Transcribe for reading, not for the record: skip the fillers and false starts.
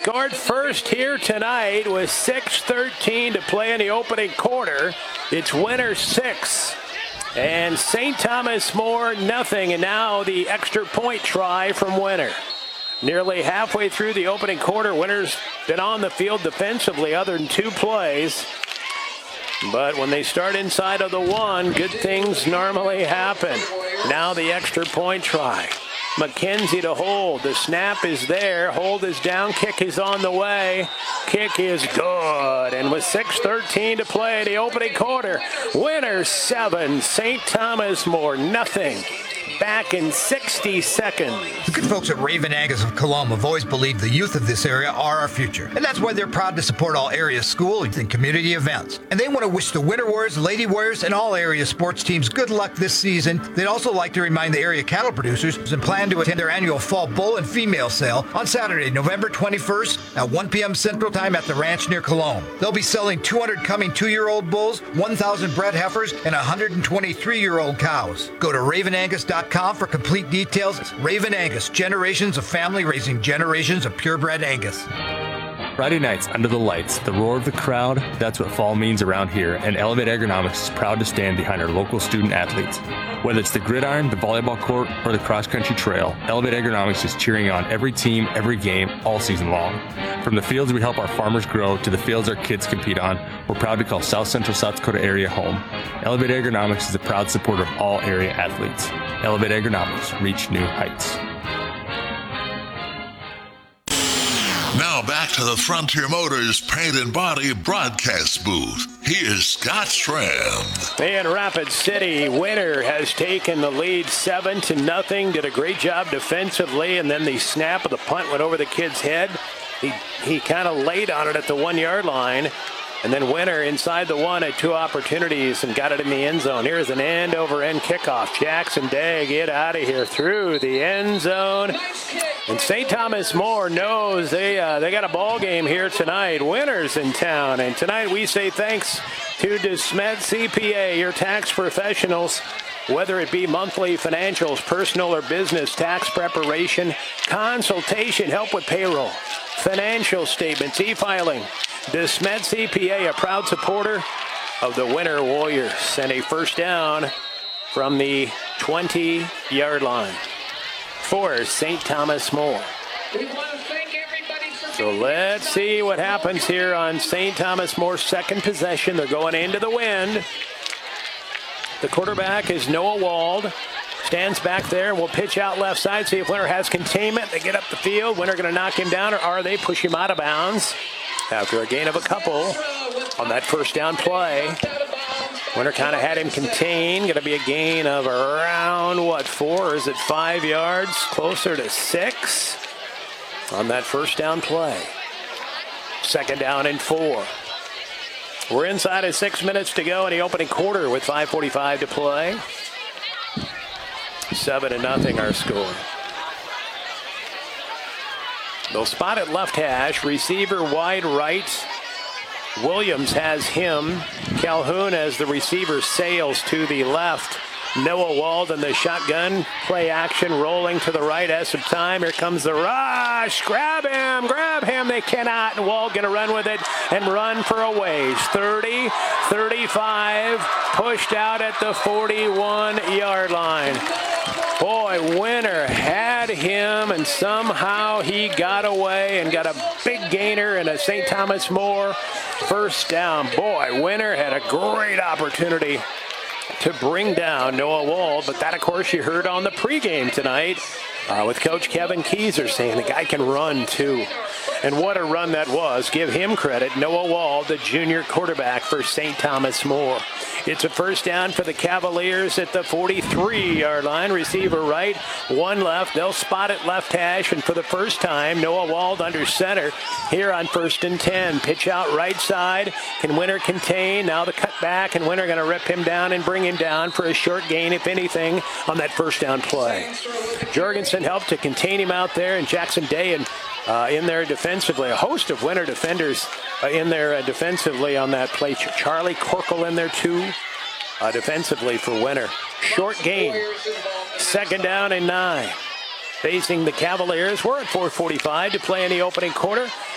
scored first here tonight with 6:13 to play in the opening quarter. It's Winter 6 and St. Thomas More nothing. And now the extra point try from Winter. Nearly halfway through the opening quarter, Winter's been on the field defensively other than 2 plays. But when they start inside of the 1, good things normally happen. Now the extra point try. McKenzie to hold. The snap is there. Hold is down. Kick is on the way. Kick is good. And with 6:13 to play in the opening quarter, Winter 7, St. Thomas More nothing. Back in 60 seconds. The good folks at Raven Angus of Coloma have always believed the youth of this area are our future. And that's why they're proud to support all area school and community events. And they want to wish the Winter Warriors, Lady Warriors, and all area sports teams good luck this season. They'd also like to remind the area cattle producers and plan to attend their annual fall bull and female sale on Saturday, November 21st at 1 p.m. Central Time at the ranch near Cologne. They'll be selling 200 coming 2-year-old bulls, 1,000 bred heifers, and 123-year-old cows. Go to ravenangus.com for complete details. Raven Angus, generations of family raising generations of purebred Angus. Friday nights under the lights, the roar of the crowd, that's what fall means around here, and Elevate Agronomics is proud to stand behind our local student athletes. Whether it's the gridiron, the volleyball court, or the cross-country trail, Elevate Agronomics is cheering on every team, every game, all season long. From the fields we help our farmers grow to the fields our kids compete on, we're proud to call South Central South Dakota area home. Elevate Agronomics is a proud supporter of all area athletes. Elevate Agronomics, reach new heights. Now back to the Frontier Motors Paint and Body broadcast booth. Here's Scott Strand. In Rapid City, Winter has taken the lead 7-0. Did a great job defensively, and then the snap of the punt went over the kid's head. He kind of laid on it at the 1-yard line. And then Winter inside the 1 had 2 opportunities and got it in the end zone. Here's an end-over-end kickoff. Jackson Day get out of here through the end zone. And St. Thomas More knows they got a ball game here tonight. Winter's in town. And tonight we say thanks to DeSmet CPA, your tax professionals. Whether it be monthly financials, personal or business tax preparation, consultation, help with payroll, financial statements, e-filing. DeSmet CPA, a proud supporter of the Winter Warriors, and a first down from the 20-yard line for St. Thomas More. So let's see what happens here on St. Thomas More's second possession. They're going into the wind. The quarterback is Noah Wald. Stands back there and will pitch out left side. See if Winter has containment. They get up the field. Winter going to knock him down, or are they? Push him out of bounds after a gain of a couple on that first down play. Winter kind of had him contained. Going to be a gain of around, 4? Or is it 5 yards? Closer to 6 on that first down play. Second down and 4. We're inside of 6 minutes to go in the opening quarter with 5:45 to play. 7-0 our score. They'll spot at left hash. Receiver wide right. Williams has him. Calhoun as the receiver sails to the left. Noah Wald in the shotgun. Play action rolling to the right. Has some time. Here comes the rush. Grab him. They cannot. And Wald going to run with it and run for a ways. 30, 35. Pushed out at the 41-yard line. Boy, Winter had him, and somehow he got away and got a big gainer and a St. Thomas More first down. Boy, Winter had a great opportunity to bring down Noah Wald, but that, of course, you heard on the pregame tonight with Coach Kevin Keyser saying the guy can run, too. And what a run that was. Give him credit. Noah Wald, the junior quarterback for St. Thomas More. It's a first down for the Cavaliers at the 43-yard line. Receiver right, 1 left. They'll spot it left hash, and for the first time, Noah Wald under center here on 1st and 10. Pitch out right side. Can Winter contain? Now the cut back, and Winter going to rip him down and bring him down for a short gain, if anything, on that first down play. Jorgensen helped to contain him out there, and Jackson Day and in there defensively. A host of Winter defenders in there defensively on that play. Charlie Corkle in there too defensively for Winter. Short gain. Second down and 9. Facing the Cavaliers. We're at 4:45 to play in the opening quarter.